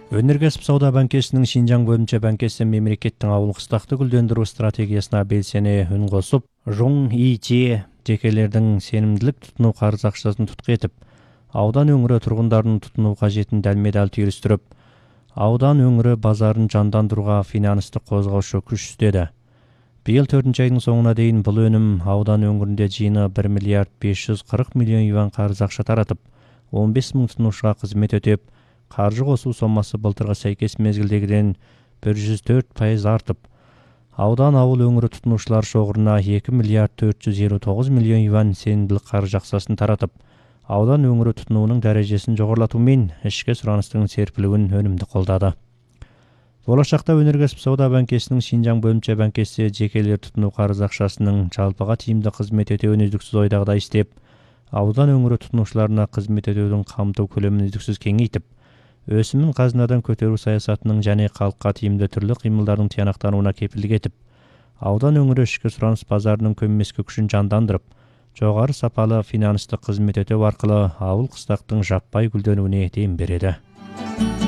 Өнеркәсіп сауда банкесінің Шинжаң бөлімче банкесі мемлекеттің ауыл қыстақты гүлдендіру стратегиясына белсене үн қосып, Жоң ИЧ жекелердің сенімділік тұтыну қарыз ақшасын тұтқа етіп, аудан өңірі тұрғындарын тұтыну қажетін дәлме-дәл түйістіріп, аудан өңірі базарын жандандыруға финансты қозғаушы күш істеді. Биыл 4 айдың соңына дейін бұл өнім аудан өңірінде жиыны 1 миллиард 540 миллион юан қарыз ақша таратып, 15 мың тұтынушыға қызмет өтеп, қаржы қосу сомасы былтырғы сәйкес мезгілдегіден 104% артып, аудан ауыл өңірі тұтынушылар шоғырына 2 миллиард 459 миллион юан сенімділік қаржы ақшасын таратып, аудан өңірі тұтынуының дәрежесін жоғарылатумен ішкі сұраныстың серпілуін өнімді қолдады. Болашақта өнеркәсіп сауда банкесінің Шинжаң бөлімче банкесі жекелер тұтыну қарыз ақшасының жалпыға тиімді қызмет өтеуін үздіксіз ойдағыдай істеп, аудан өңірі тұтынушыларына қызмет өтеудің қамту көлемін үздіксіз кеңейтіп, өсімін қазынадан көтеру саясатының және халыққа тиімді түрлі қимылдардың тиянақтануына кепілдік етіп, аудан өңірі ішкі сұраныс базарының көмескі күшін жандандырып, жоғары сапалы финанстық қызмет өтеу арқылы ауыл қыстақтың жаппай гүлденуіне дем береді.